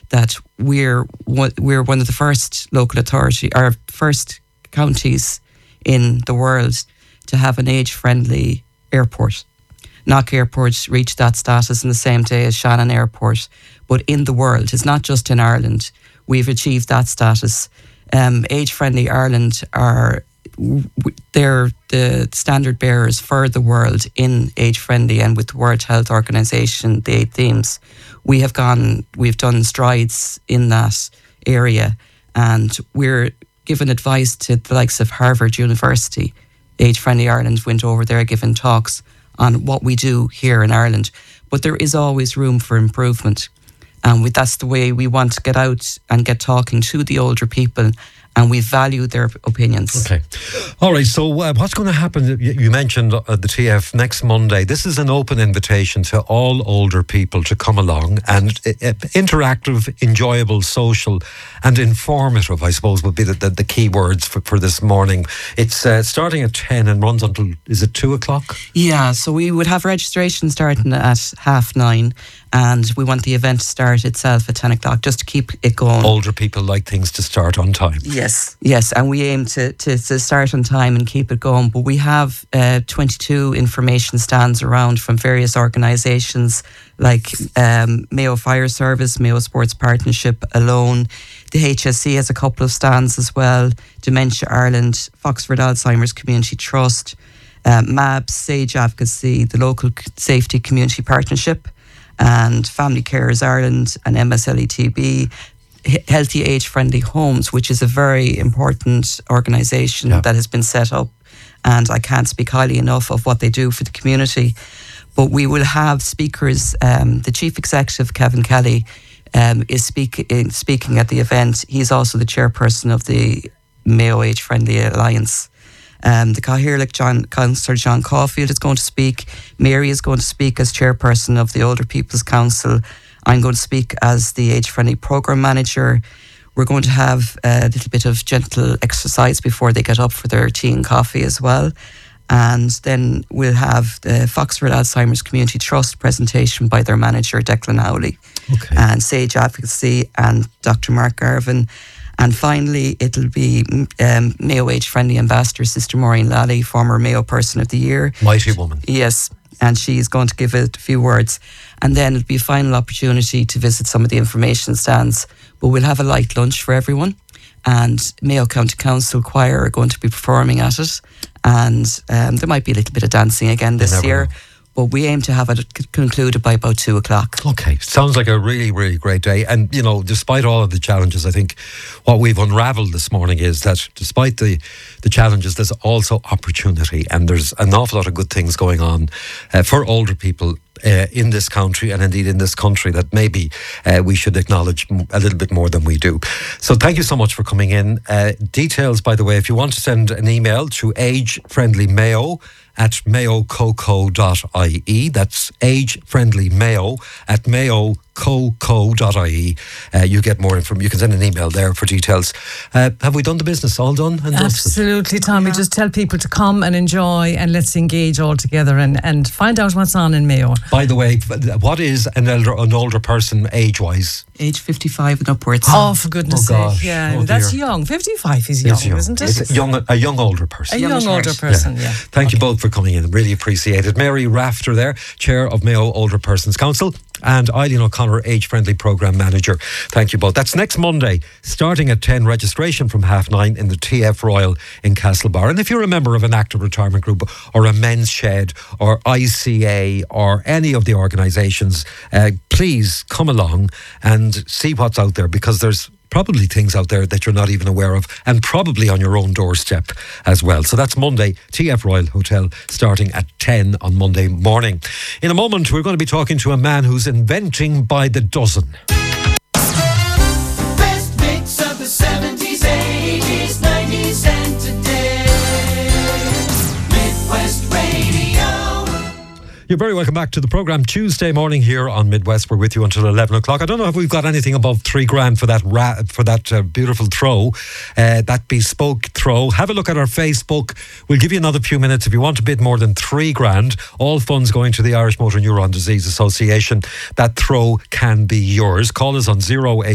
that we're one of the first local authority, or first counties in the world to have an age-friendly airport. Knock Airport reached that status in the same day as Shannon Airport, but in the world, it's not just in Ireland, we've achieved that status. Age-friendly Ireland they're the standard bearers for the world in age-friendly, and with the World Health Organization, the 8 themes. We've done strides in that area, and we're giving advice to the likes of Harvard University. Age-friendly Ireland went over there giving talks on what we do here in Ireland. But there is always room for improvement. And that's the way we want to get out and get talking to the older people, and we value their opinions. Okay. All right, so what's going to happen? You mentioned the TF next Monday. This is an open invitation to all older people to come along, and interactive, enjoyable, social and informative, I suppose, would be the key words for this morning. It's starting at 10 and runs until, is it 2 o'clock? Yeah, so we would have registration starting at 9:30, and we want the event to start itself at 10 o'clock, just to keep it going. Older people like things to start on time. Yes, and we aim to start on time and keep it going. But we have 22 information stands around from various organisations like Mayo Fire Service, Mayo Sports Partnership, Alone. The HSC has a couple of stands as well. Dementia Ireland, Foxford Alzheimer's Community Trust, MABS, Sage Advocacy, the Local Safety Community Partnership, and Family Carers Ireland and MSLETB. Healthy Age Friendly Homes, which is a very important organisation that has been set up, and I can't speak highly enough of what they do for the community. But we will have speakers. The Chief Executive, Kevin Kelly, is speaking at the event. He's also the chairperson of the Mayo Age Friendly Alliance. The Cathaoirleach Councillor John Caulfield is going to speak. Mary is going to speak as chairperson of the Older People's Council. I'm going to speak as the age-friendly programme manager. We're going to have a little bit of gentle exercise before they get up for their tea and coffee as well. And then we'll have the Foxford Alzheimer's Community Trust presentation by their manager, Declan Howley, and Sage Advocacy and Dr. Mark Garvin. And finally, it'll be Mayo Age Friendly Ambassador, Sister Maureen Lally, former Mayo Person of the Year. Mighty woman. Yes, and she's going to give it a few words. And then it'll be a final opportunity to visit some of the information stands. But we'll have a light lunch for everyone. And Mayo County Council Choir are going to be performing at it. And there might be a little bit of dancing again this year. But we aim to have it concluded by about 2 o'clock. Okay, sounds like a really, really great day. And, you know, despite all of the challenges, I think what we've unravelled this morning is that despite the challenges, there's also opportunity. And there's an awful lot of good things going on for older people in this country, and indeed in this country, that maybe we should acknowledge a little bit more than we do. So thank you so much for coming in. Details, by the way, if you want to send an email to agefriendlymayo@mayococo.ie. That's agefriendlymayo@mayococo.ie. You get more information. You can send an email there for details. Have we done the business? All done? And absolutely, Tommy. Just tell people to come and enjoy, and let's engage all together and find out what's on in Mayo. By the way, what is an older person age-wise? Age 55 and upwards. Oh, for goodness sake. Yeah, that's young. 55 is young, isn't it? It's a young older person. A young older person, yeah. Thank you both for coming in. Really appreciate it. Mary Rafter there, Chair of Mayo Older Persons Council, and Eileen O'Connor, Age Friendly Programme Manager. Thank you both. That's next Monday, starting at 10, registration from 9:30 in the TF Royal in Castlebar. And if you're a member of an active retirement group or a men's shed or ICA or any of the organisations, please come along and see what's out there, because there's probably things out there that you're not even aware of, and probably on your own doorstep as well. So that's Monday, TF Royal Hotel, starting at 10 on Monday morning. In a moment, we're going to be talking to a man who's inventing by the dozen. Best mix of the 70s, 80s, 90s and today. Midwest Radio. You're very welcome back to the programme. Tuesday morning here on Midwest. We're with you until 11 o'clock. I don't know if we've got anything above $3,000 for that beautiful throw, that bespoke throw. Have a look at our Facebook. We'll give you another few minutes if you want a bid more than $3,000. All funds going to the Irish Motor Neuron Disease Association. That throw can be yours. Call us on 08